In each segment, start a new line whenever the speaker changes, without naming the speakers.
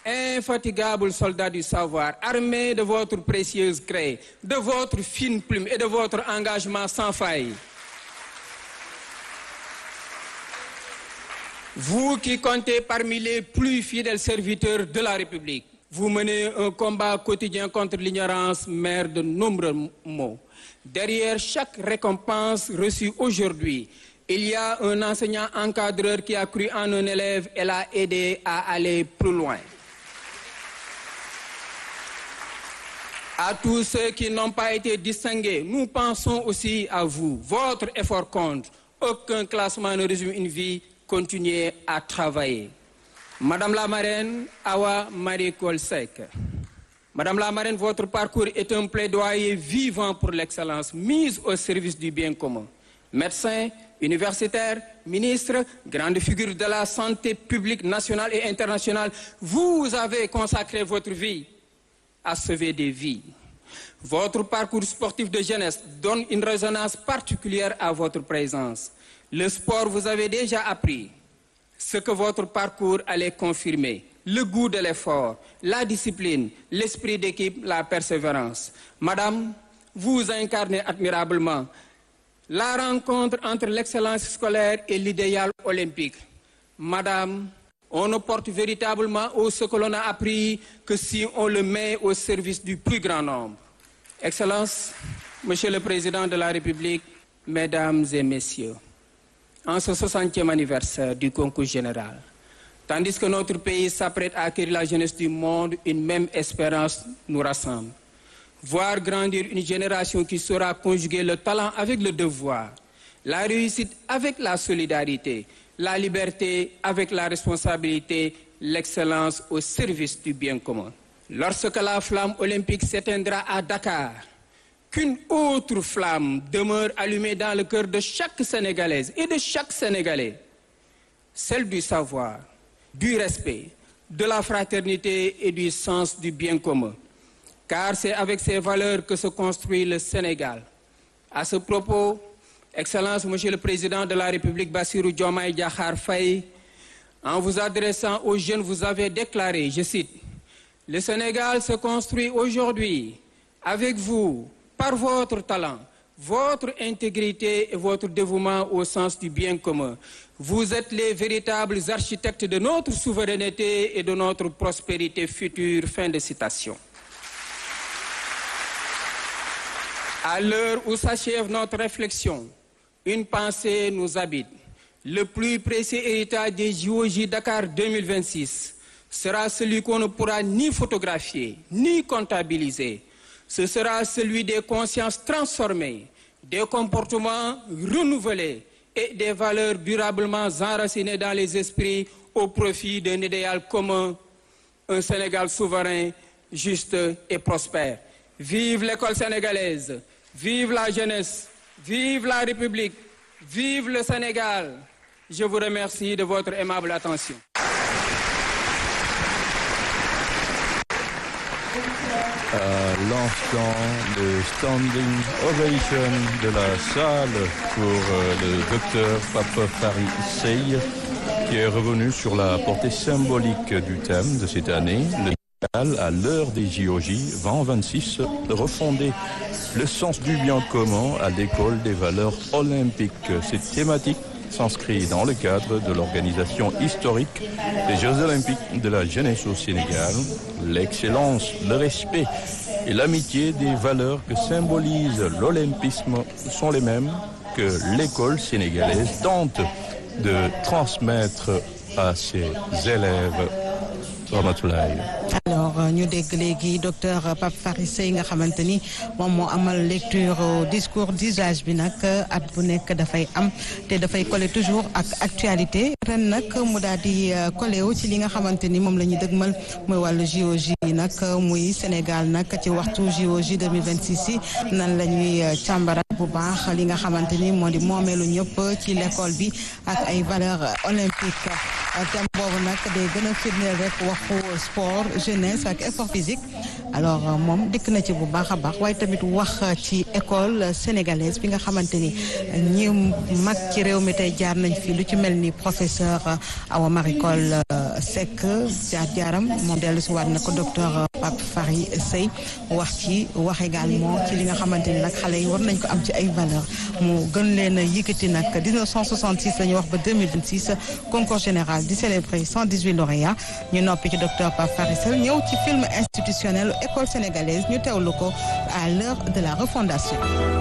infatigables soldats du savoir, armés de votre précieuse craie, de votre fine plume et de votre engagement sans faille. Vous qui comptez parmi les plus fidèles serviteurs de la République, vous menez un combat quotidien contre l'ignorance, mère de nombreux maux. Derrière chaque récompense reçue aujourd'hui, il y a un enseignant encadreur qui a cru en un élève et l'a aidé à aller plus loin. À tous ceux qui n'ont pas été distingués, nous pensons aussi à vous. Votre effort compte. Aucun classement ne résume une vie. Continuez à travailler. Madame la marraine, Awa Marie Coll Seck. Madame la marraine, votre parcours est un plaidoyer vivant pour l'excellence, mise au service du bien commun. Médecin, universitaire, ministre, grande figure de la santé publique nationale et internationale, vous avez consacré votre vie à sauver des vies. Votre parcours sportif de jeunesse donne une résonance particulière à votre présence. Le sport, vous avez déjà appris ce que votre parcours allait confirmer. Le goût de l'effort, la discipline, l'esprit d'équipe, la persévérance. Madame, vous incarnez admirablement la rencontre entre l'excellence scolaire et l'idéal olympique. Madame, on ne porte véritablement ce que l'on a appris que si on le met au service du plus grand nombre. Excellence, Monsieur le Président de la République, Mesdames et Messieurs, en ce 60e anniversaire du concours général, tandis que notre pays s'apprête à acquérir la jeunesse du monde, une même espérance nous rassemble. Voir grandir une génération qui saura conjuguer le talent avec le devoir, la réussite avec la solidarité, la liberté avec la responsabilité, l'excellence au service du bien commun. Lorsque la flamme olympique s'éteindra à Dakar, qu'une autre flamme demeure allumée dans le cœur de chaque Sénégalaise et de chaque Sénégalais, celle du savoir, du respect, de la fraternité et du sens du bien commun. Car c'est avec ces valeurs que se construit le Sénégal. À ce propos, Excellence, Monsieur le Président de la République, Bassirou Diomaye Diakhar Faye, en vous adressant aux jeunes, vous avez déclaré, je cite, « Le Sénégal se construit aujourd'hui avec vous, par votre talent, votre intégrité et votre dévouement au sens du bien commun. Vous êtes les véritables architectes de notre souveraineté et de notre prospérité future. » Fin de citation. À l'heure où s'achève notre réflexion, une pensée nous habite. Le plus précieux héritage des JOJ Dakar 2026 sera celui qu'on ne pourra ni photographier, ni comptabiliser. Ce sera celui des consciences transformées, des comportements renouvelés et des valeurs durablement enracinées dans les esprits au profit d'un idéal commun, un Sénégal souverain, juste et prospère. Vive l'école sénégalaise, vive la jeunesse, vive la République, vive le Sénégal. Je vous remercie de votre aimable attention.
À l'instant, le standing ovation de la salle pour le docteur Papa Fari Sey, qui est revenu sur la portée symbolique du thème de cette année, le Sénégal à l'heure des JOJ 2026, de refonder le sens du bien commun à l'école des valeurs olympiques. Cette thématique s'inscrit dans le cadre de l'organisation historique des Jeux olympiques de la jeunesse au Sénégal. L'excellence, le respect et l'amitié des valeurs que symbolise l'olympisme sont les mêmes que l'école sénégalaise tente de transmettre à ses élèves.
Alors ñu dégg léegi docteur Pape Fari Sey nga xamante ni moom moo amal lecture discours d'usage bi nag at bu nekk dafay am te dafay coller toujours ak actualité ren nag mu daal di collé wu ci li nga xamante ni moom la ñu dëgmal mooy wàllu JOJ nag muy Sénégal nag ci waxtu JOJ 2026 yi nan la ñuy càmbara bu baax li nga xamante ni moo di moomeelu ñëpp ci l'école bi ak ay valeurs olympiques thème boobu nag day gën a firndeel rek waxu sport jeunesse ak effort physique alors moom dikk na ci bu baax a baax waaye tamit wax ci école sénégalaise bi nga xamante ni ñi mag ci réew mi tey jaar nañ fi lu ci mel ni professeur Awa Marie Coll Seck jaaram moom dellu si waat na ko docteur Pape Fary Seye wax également ci li nga xamante ni nag xale yi war nañ ko am ci ay valeur mu gën leen a yëkkati nag 1966 la ñu wax ba 2026 concours général di célébrer 118 lauréats ñu noppi ci docteur Pape Fary Seye ñëw ci film institutionnel école sénégalaise ñu teewlu ko à l'heure de la refondation.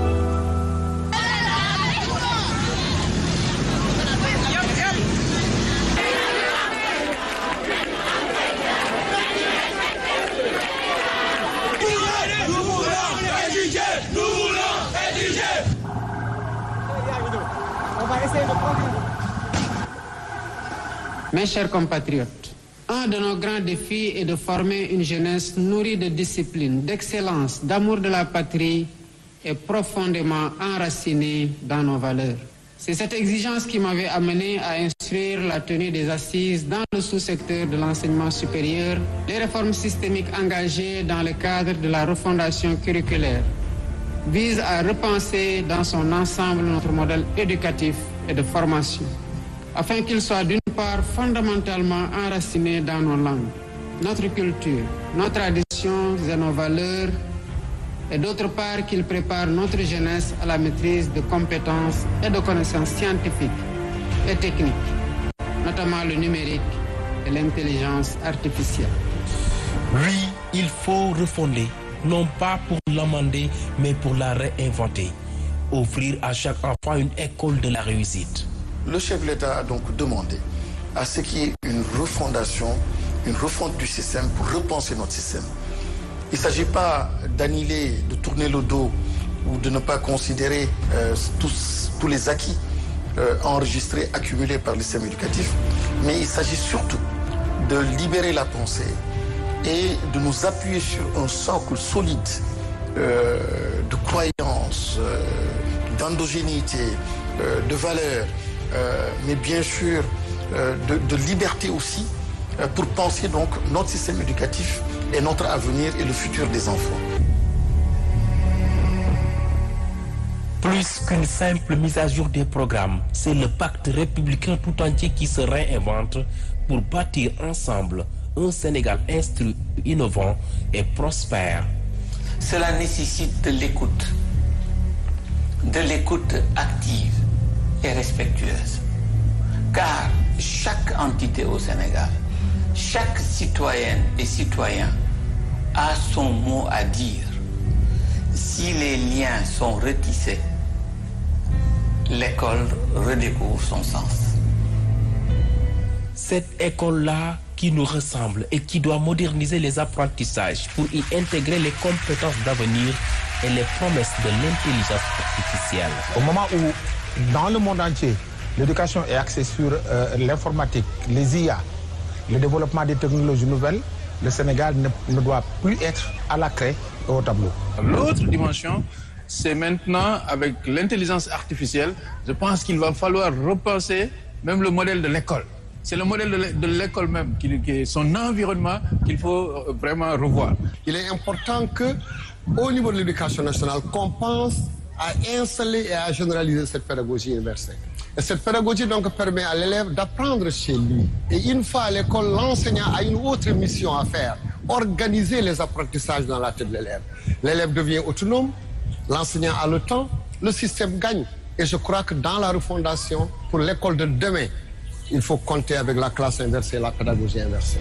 Mes chers compatriotes, un de nos grands défis est de former une jeunesse nourrie de discipline, d'excellence, d'amour de la patrie et profondément enracinée dans nos valeurs. C'est cette exigence qui m'avait amené à instruire la tenue des assises dans le sous-secteur de l'enseignement supérieur, les réformes systémiques engagées dans le cadre de la refondation curriculaire visent à repenser dans son ensemble notre modèle éducatif et de formation, afin qu'il soit d'une part fondamentalement enraciné dans nos langues, notre culture, nos traditions et nos valeurs, et d'autre part qu'il prépare notre jeunesse à la maîtrise de compétences et de connaissances scientifiques et techniques, notamment le numérique et l'intelligence artificielle.
Oui, il faut refonder, non pas pour l'amender, mais pour la réinventer. Offrir à chaque enfant une école de la réussite.
Le chef de l'État a donc demandé à ce qu'il y ait une refondation, une refonte du système pour repenser notre système. Il ne s'agit pas d'annihiler, de tourner le dos ou de ne pas considérer tous les acquis enregistrés, accumulés par le système éducatif, mais il s'agit surtout de libérer la pensée et de nous appuyer sur un socle solide de croyances, d'endogénéité, de valeurs, mais bien sûr de liberté aussi, pour penser donc notre système éducatif et notre avenir et le futur des enfants.
Plus qu'une simple mise à jour des programmes, c'est le pacte républicain tout entier qui se réinvente pour bâtir ensemble un Sénégal instruit, innovant et prospère.
Cela nécessite de l'écoute active et respectueuse. Car chaque entité au Sénégal, chaque citoyenne et citoyen a son mot à dire. Si les liens sont retissés, l'école redécouvre son sens.
Cette école-là qui nous ressemble et qui doit moderniser les apprentissages pour y intégrer les compétences d'avenir et les promesses de l'intelligence artificielle.
Au moment où, dans le monde entier, l'éducation est axée sur l'informatique, les IA, le développement des technologies nouvelles, le Sénégal ne doit plus être à la craie et au tableau.
L'autre dimension, c'est maintenant avec l'intelligence artificielle, je pense qu'il va falloir repenser même le modèle de l'école. C'est le modèle de l'école même, son environnement qu'il faut vraiment revoir.
Il est important qu'au niveau de l'éducation nationale, qu'on pense à installer et à généraliser cette pédagogie universelle. Et cette pédagogie donc permet à l'élève d'apprendre chez lui. Et une fois à l'école, l'enseignant a une autre mission à faire, organiser les apprentissages dans la tête de l'élève. L'élève devient autonome, l'enseignant a le temps, le système gagne. Et je crois que dans la refondation, pour l'école de demain, il faut compter avec la classe inversée, la pédagogie inversée.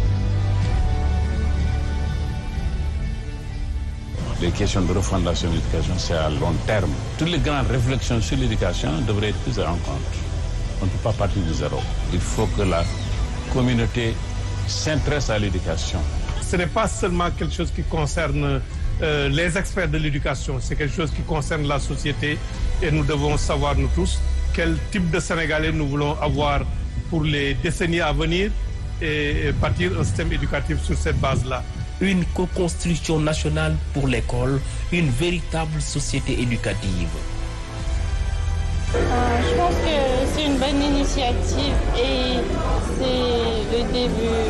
Les questions de refondation de l'éducation, c'est à long terme. Toutes les grandes réflexions sur l'éducation devraient être prises en compte. On ne peut pas partir de zéro. Il faut que la communauté s'intéresse à l'éducation.
Ce n'est pas seulement quelque chose qui concerne les experts de l'éducation, c'est quelque chose qui concerne la société et nous devons savoir, nous tous, quel type de Sénégalais nous voulons avoir pour les décennies à venir et bâtir un système éducatif sur cette base-là.
Une co-construction nationale pour l'école, une véritable société éducative.
Je pense que c'est une bonne initiative et c'est le début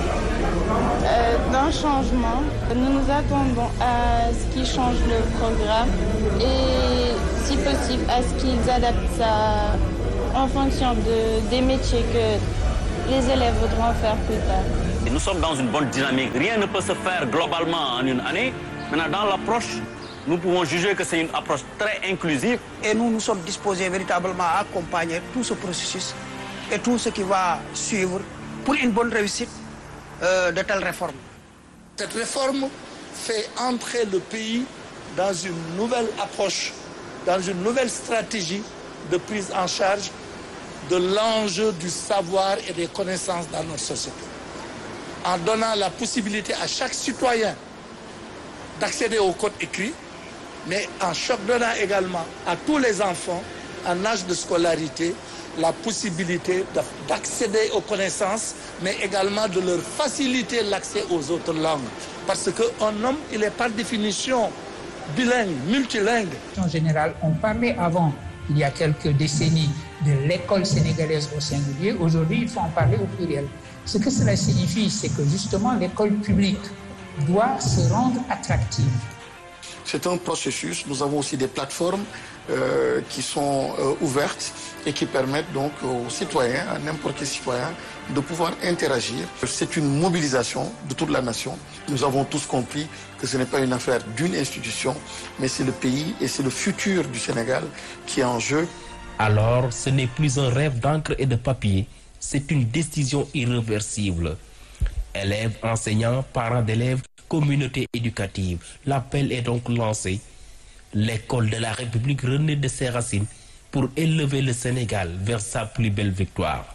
d'un changement. Nous nous attendons à ce qu'ils changent le programme et, si possible, à ce qu'ils adaptent ça en fonction des métiers que les élèves voudront faire plus tard.
Et nous sommes dans une bonne dynamique. Rien ne peut se faire globalement en une année. Maintenant, dans l'approche, nous pouvons juger que c'est une approche très inclusive.
Et nous sommes disposés véritablement à accompagner tout ce processus et tout ce qui va suivre pour une bonne réussite de telles réformes.
Cette réforme fait entrer le pays dans une nouvelle approche, dans une nouvelle stratégie de prise en charge de l'enjeu du savoir et des connaissances dans notre société. En donnant la possibilité à chaque citoyen d'accéder au code écrit, mais en donnant également à tous les enfants en âge de scolarité la possibilité d'accéder aux connaissances, mais également de leur faciliter l'accès aux autres langues. Parce qu'un homme, il est par définition bilingue, multilingue.
En général, on parlait avant, il y a quelques décennies, de l'école sénégalaise au singulier. Aujourd'hui, il faut en parler au pluriel. Ce que cela signifie, c'est que justement l'école publique doit se rendre attractive.
C'est un processus. Nous avons aussi des plateformes qui sont ouvertes et qui permettent donc aux citoyens, à n'importe quel citoyen, de pouvoir interagir. C'est une mobilisation de toute la nation. Nous avons tous compris que ce n'est pas une affaire d'une institution, mais c'est le pays et c'est le futur du Sénégal qui est en jeu.
Alors, ce n'est plus un rêve d'encre et de papier, c'est une décision irréversible. Élèves, enseignants, parents d'élèves, communauté éducative, l'appel est donc lancé. L'école de la République renaît de ses racines pour élever le Sénégal vers sa plus belle victoire.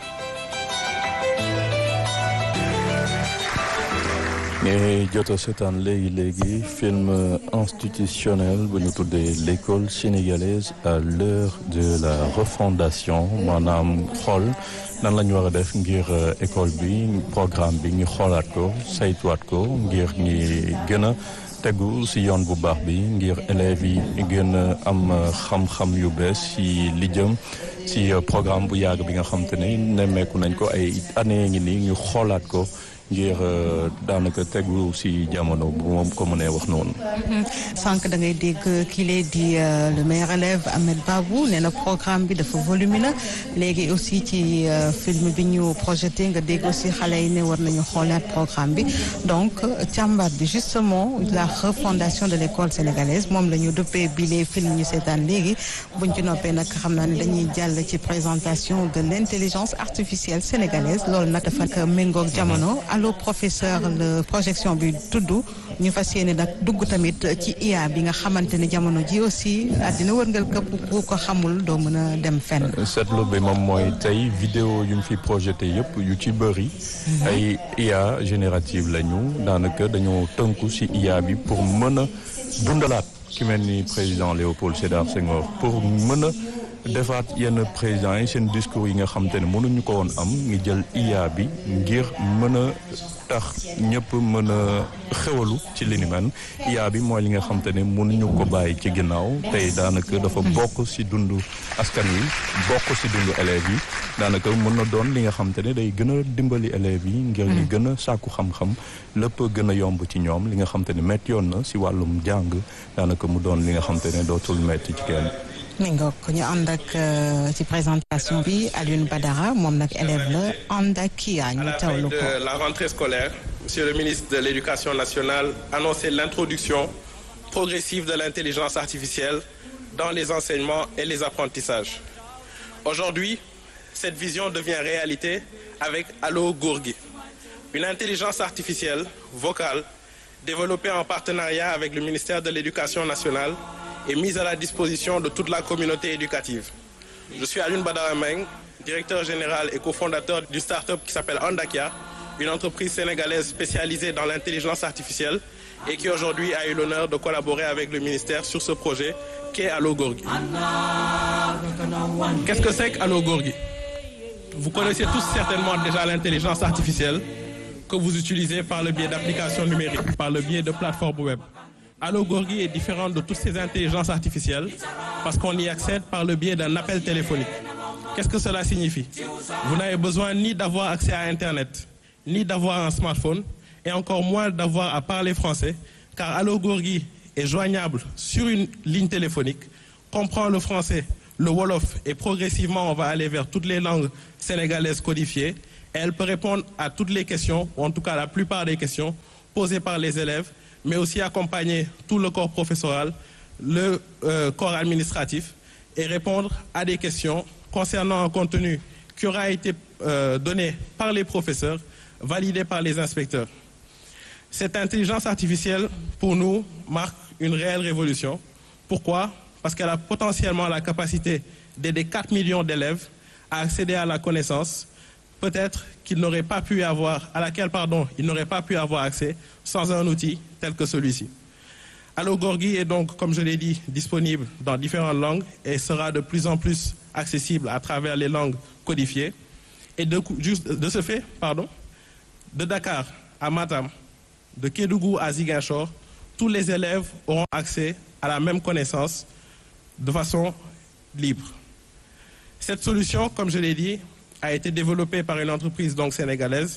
ngay jot a seetaan léegi film institutionnel bu ñu tuddee l'école sénégalaise à l'heure de la refondation maanaam xool nan la ñu war a def ngir école bi programme bi ñu xoolaat ko saytuwaat ko ngir ñi gën a tegu ci yoon bu baax bi ngir élèves yi gën a am xam-xam yu bees ci li jëm ci programme bu yàgg bi nga xam te ne nemmeeku nañ ko ay année ngi nii ñu xoolaat ko ngir daanaka tegu ci jamono bu moom ko mënee wax noonu.
sànq da ngay dégg kii lay di le meilleur élève Ahmed Babou nee na programme bi dafa volumineux léegi aussi ci film bi ñu projeté nga dégg aussi xale yi ne war nañu xoolaat programme bi donc càmbar bi justement la refondation de l'école sénégalaise moom la ñu dëppee bi les films ñu seetaan léegi buñ ci noppee nag xam naa ne dañuy jàll ci présentation de l'intelligence artificielle sénégalaise loolu nag dafa méngoog jamono. Allo professeur le projection bi tudd ñu fas yéene nag dugg tamit ci IA bi nga xamante ne jamono ji aussi àddina wërngal këpp ku ko xamul doo mën a dem fenn.
seetlu bi moom mooy tey vidéo yu ñu fi projeté yëpp yu ci bëri ay IA générative lañu daanaka dañoo tënku ci IA bi pour mën a dundalaat ki mel ni président Léopold Sédar Senghor pour mën a defaat yenn présidents yi seen discours yi nga xam te ne mënuñu ko woon am ngi jël IA bi ngir mën a tax ñëpp mën a xewalu ci li ni mel IA bi mooy li nga xam te ne mënuñu ko bàyyi ci ginnaaw tey daanaka dafa bokk ci dundu askan wi bokk ci dundu élèves yi daanaka mën na doon li nga xam te ne day gën a dimbali élèves yi ngir ñu gën a sàkku xam-xam lépp gën a yomb ci ñoom li nga xam te ne métti yoon na ci wàllum jàng daanaka mu doon li nga xam te ne dootul métti ci kenn.
mi ngoog ñu ànd ak ci présentation bi Alioune Badara moom nag élève la ànd ak Kia ñu tawlu ko.
De la rentrée scolaire, Monsieur le ministre de l'Éducation nationale annonçait l'introduction progressive de l'intelligence artificielle dans les enseignements et les apprentissages. Aujourd'hui, cette vision devient réalité avec Allo Gorgui, une intelligence artificielle vocale développée en partenariat avec le ministère de l'Éducation nationale et mise à la disposition de toute la communauté éducative. Je suis Alioune Badara Meng, directeur général et cofondateur d'une start-up qui s'appelle Andakia, une entreprise sénégalaise spécialisée dans l'intelligence artificielle et qui aujourd'hui a eu l'honneur de collaborer avec le ministère sur ce projet qu'est Allo Gorgui. Qu'est-ce que c'est qu'Allo Gorgui? Vous connaissez tous certainement déjà l'intelligence artificielle que vous utilisez par le biais d'applications numériques, par le biais de plateformes web. Allo Gorgui est différente de toutes ces intelligences artificielles parce qu'on y accède par le biais d'un appel téléphonique. Qu'est-ce que cela signifie? Vous n'avez besoin ni d'avoir accès à Internet, ni d'avoir un smartphone, et encore moins d'avoir à parler français, car Allo Gorgui est joignable sur une ligne téléphonique, comprend le français, le Wolof, et progressivement on va aller vers toutes les langues sénégalaises codifiées, et elle peut répondre à toutes les questions, ou en tout cas la plupart des questions, posées par les élèves, mais aussi accompagner tout le corps professoral, le corps administratif, et répondre à des questions concernant un contenu qui aura été donné par les professeurs, validé par les inspecteurs. Cette intelligence artificielle, pour nous, marque une réelle révolution. Pourquoi? Parce qu'elle a potentiellement la capacité d'aider 4 millions d'élèves à accéder à la connaissance, peut-être qu'ils n'auraient pas pu avoir, à laquelle, ils n'auraient pas pu avoir accès sans un outil tel que celui-ci. Allo Gorgui est donc, comme je l'ai dit, disponible dans différentes langues et sera de plus en plus accessible à travers les langues codifiées. Et de ce fait, de Dakar à Matam, de Kédougou à Ziguinchor, tous les élèves auront accès à la même connaissance de façon libre. Cette solution, comme je l'ai dit, a été développée par une entreprise donc sénégalaise,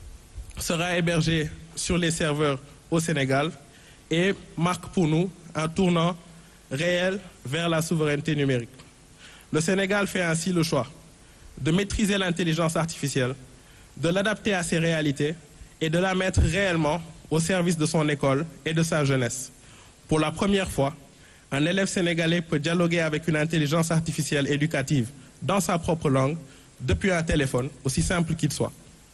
sera hébergée sur les serveurs au Sénégal et marque pour nous un tournant réel vers la souveraineté numérique. Le Sénégal fait ainsi le choix de maîtriser l'intelligence artificielle, de l'adapter à ses réalités et de la mettre réellement au service de son école et de sa jeunesse. Pour la première fois, un élève sénégalais peut dialoguer avec une intelligence artificielle éducative dans sa propre langue depuis un téléphone, aussi simple qu'il soit.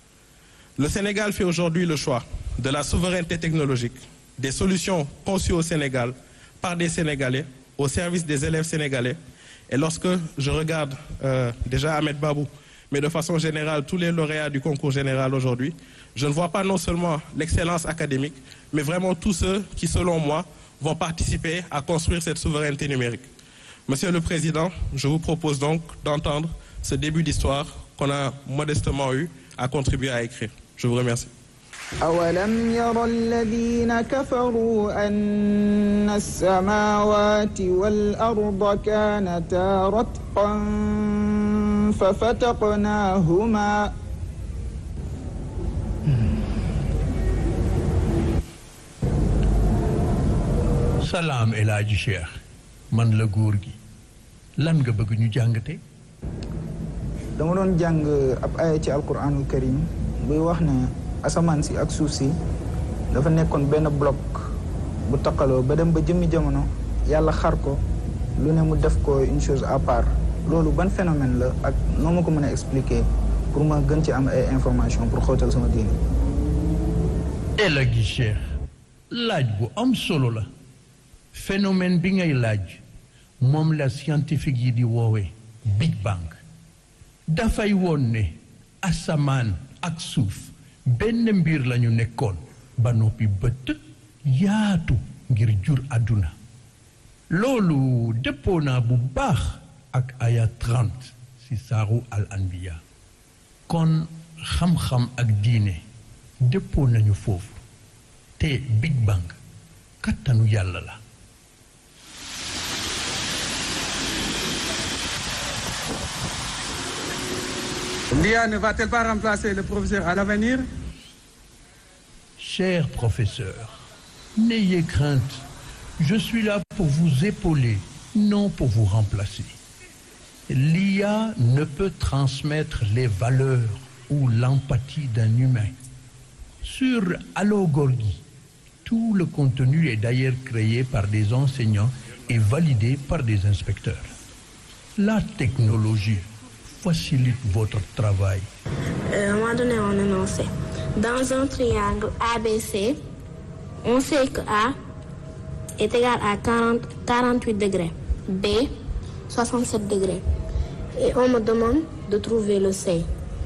Le Sénégal fait aujourd'hui le choix de la souveraineté technologique, des solutions conçues au Sénégal par des Sénégalais au service des élèves sénégalais. Et lorsque je regarde déjà Ahmed Babou, mais de façon générale tous les lauréats du concours général aujourd'hui, je ne vois pas non seulement l'excellence académique, mais vraiment tous ceux qui, selon moi, vont participer à construire cette souveraineté numérique. Monsieur le Président, je vous propose donc d'entendre ce début d'histoire qu'on a modestement eu à contribuer à écrire. Je vous remercie.
أولم ير الذين كفروا أن السماوات والأرض كانتا رتقا ففتقناهما
Salam El Hadji Cheikh man la góor gi lan nga bëgg ñu jàngate
dama doon jàng ab aaya ci alquranul karim buy wax ne asamaan si ak suuf si dafa nekkoon benn bloc bu taqaloo ba dem ba jëmmi jamono yàlla xar ko lu ne mu def ko une chose à part loolu ban phénomène la ak noo ma ko mën a expliquer pour ma gën ci am ay information pour xóotal sama diine.
El Hadji Cheikh laaj bu am solo la phénomène bi ngay laaj moom la scientifique yi di woowee Big Bang dafay woon ne asamaan ak suuf benn mbir lañu nekkoon ba noppi bët yaatu ngir jur àdduna loolu dëppoo naa bu baax ak aya 30 ci saaru al anbiya kon xam-xam ak diine dëppoo nañu foofu te Big Bang kattanu yàlla la
L'IA ne va-t-elle pas remplacer le professeur à l'avenir?
Cher professeur, n'ayez crainte. Je suis là pour vous épauler, non pour vous remplacer. L'IA ne peut transmettre les valeurs ou l'empathie d'un humain. Sur Allo Gorgui, tout le contenu est d'ailleurs créé par des enseignants et validé par des inspecteurs. La technologie facilite votre travail.
On m'a donné un énoncé. Dans un triangle ABC, on sait que A est égal à 48 degrés, B 67 degrés. Et on me demande de trouver le C.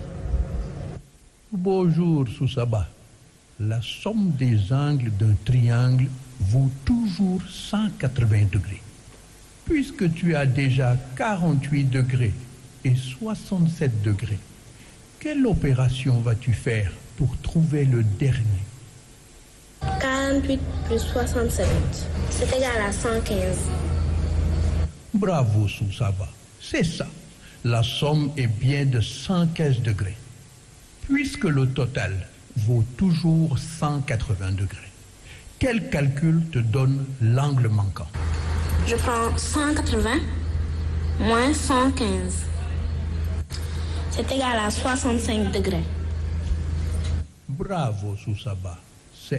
Bonjour Soussaba. La somme des angles d'un triangle vaut toujours 180 degrés. Puisque tu as déjà 48 degrés et 67 degrés, quelle opération vas-tu faire pour trouver le dernier?
48 plus 67, c'est égal à 115.
Bravo Soussaba, c'est ça. la somme est bien de 115 degrés, puisque le total vaut toujours 180 degrés. Quel calcul te donne l'angle manquant?
Je prends 180 moins 115. C'est égal à 65 degrés.
Bravo, Soussaba.